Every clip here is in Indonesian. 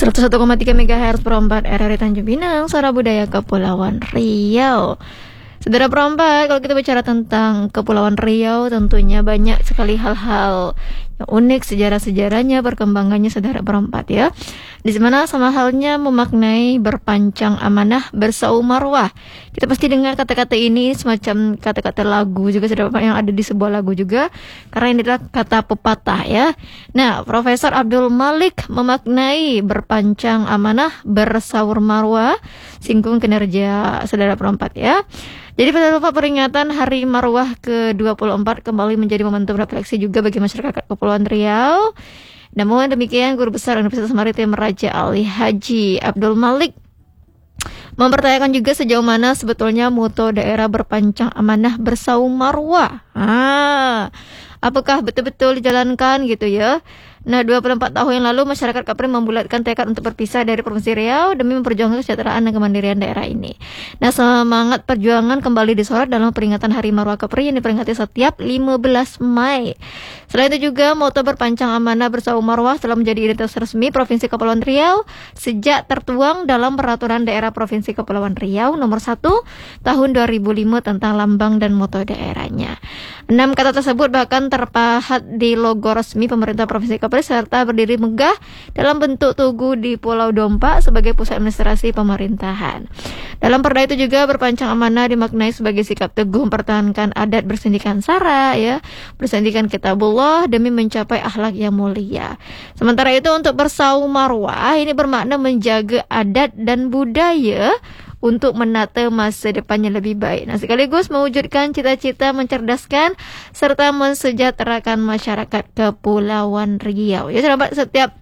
101,3 MHz perempat RRI Tanjung Pinang, Suara Budaya Kepulauan Riau. Saudara perempat, kalau kita bicara tentang Kepulauan Riau, tentunya banyak sekali hal-hal yang unik, sejarah-sejarahnya, perkembangannya saudara perempat ya. Di mana sama halnya memaknai berpancang amanah bersau marwah. Kita pasti dengar kata-kata ini semacam kata-kata lagu juga saudara perempat yang ada di sebuah lagu juga, karena ini adalah kata pepatah ya. Nah, Profesor Abdul Malik memaknai berpancang amanah bersaur marwah, singgung kinerja saudara perempat ya. Jadi pada lupa peringatan Hari Marwah ke-24 kembali menjadi momentum refleksi juga bagi masyarakat Kepulauan Riau. Namun demikian, Guru Besar Universitas Maritim Raja Ali Haji Abdul Malik mempertanyakan juga sejauh mana sebetulnya moto daerah berpancang amanah bersau marwah. Apakah betul-betul dijalankan gitu ya? Nah, 24 tahun yang lalu masyarakat Kepri membulatkan tekad untuk berpisah dari Provinsi Riau demi memperjuangkan kesejahteraan dan kemandirian daerah ini. Nah, semangat perjuangan kembali disorot dalam peringatan Hari Marwah Kepri yang diperingati setiap 15 Mei. Selain itu juga moto berpancang amanah bersau marwah telah menjadi identitas resmi Provinsi Kepulauan Riau sejak tertuang dalam Peraturan Daerah Provinsi Kepulauan Riau nomor 1 tahun 2005 tentang lambang dan moto daerahnya. 6 kata tersebut bahkan terpahat di logo resmi pemerintah Provinsi Kepri serta berdiri megah dalam bentuk tugu di Pulau Dompa sebagai pusat administrasi pemerintahan. Dalam perda itu juga berpancang amanah dimaknai sebagai sikap teguh mempertahankan adat bersendikan sara ya, bersendikan kitabullah demi mencapai akhlak yang mulia. Sementara itu untuk bersau marwah ini bermakna menjaga adat dan budaya untuk menata masa depannya lebih baik. Nah, sekaligus mewujudkan cita-cita mencerdaskan serta mensejahterakan masyarakat Kepulauan Riau. Ya, sahabat, setiap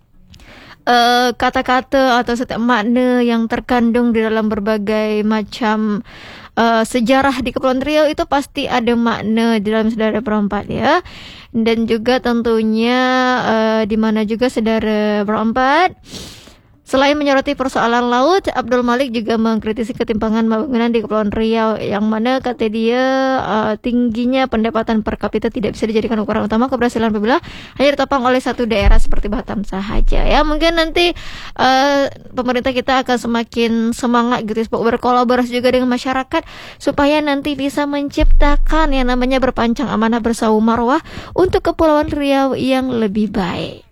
kata-kata atau setiap makna yang terkandung di dalam berbagai macam sejarah di Kepulauan Riau itu pasti ada makna di dalam saudara perempat ya. Dan juga tentunya di mana juga saudara perempat, selain menyoroti persoalan laut, Abdul Malik juga mengkritisi ketimpangan pembangunan di Kepulauan Riau yang mana kata dia tingginya pendapatan per kapita tidak bisa dijadikan ukuran utama keberhasilan apabila hanya ditopang oleh satu daerah seperti Batam sahaja ya. Mungkin nanti pemerintah kita akan semakin semangat gitu berkolaborasi juga dengan masyarakat supaya nanti bisa menciptakan yang namanya berpancang amanah bersau marwah untuk Kepulauan Riau yang lebih baik.